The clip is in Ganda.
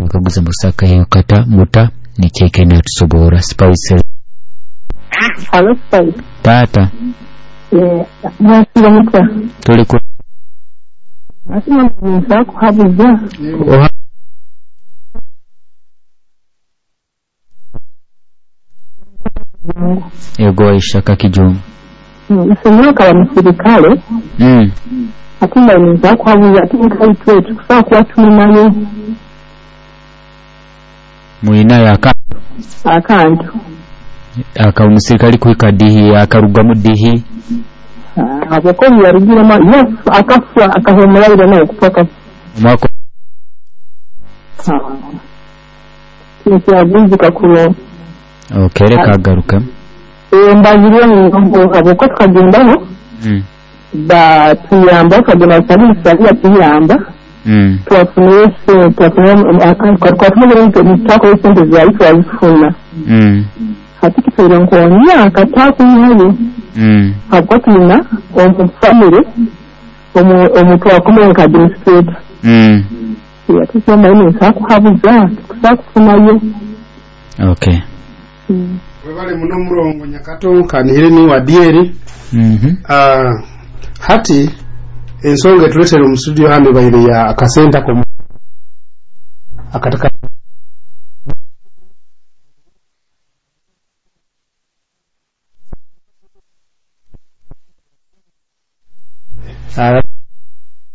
kaguza musaka yokata muta ni keke na tusobora spice. Hello spice. Tata. Mwasiba muta. Tuliko. Asima msako habuja. Ego ishaka kijumu. Isemyoka wa msirikale. Atimba msako habuja atimba itwetu kusaka kuwa tuminayo. Muina yaka. Akantu. Aka umusirikali kwikadihi akarugamu dihi. Abakoni yarugira ma yes akafwa akahomera ile nayo kupaka. Mwako. Kiki abuzi kakulo. Okay, reka garuka. Mbaziriye ngo aboko twagendano. Ba tuyamba kagena cyane isalia tuyamba. Twafunye kwa sente za ifu azifuna. Hati kitoro ngonya akataku nyayo. Hakotina family omuntu akomeye ka district. Ya tusema ini sakuhabuza sakufunayo. Okay. Webale muno murongo nyakato kanire ni wadieri. Hati ensonga tulesera mu studio hano bayire ya akasenta ko akataka